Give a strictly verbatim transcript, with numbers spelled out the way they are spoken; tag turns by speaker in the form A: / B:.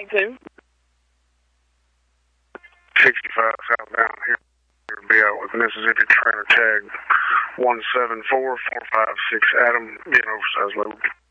A: to?
B: sixty-five southbound here. Be out with Mississippi trailer tag one seven four four five six Adam, being oversized load.